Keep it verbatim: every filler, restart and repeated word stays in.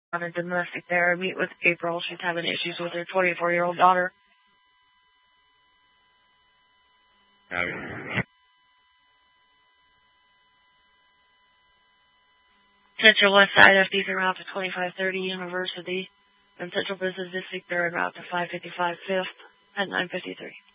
on a domestic there. Meet with April. She's having issues with her twenty-four-year-old daughter. Copy. Central West Side F Ds are route to twenty-five thirty University. And Central Business District, they're en route to five fifty-five Fifth at nine fifty-three.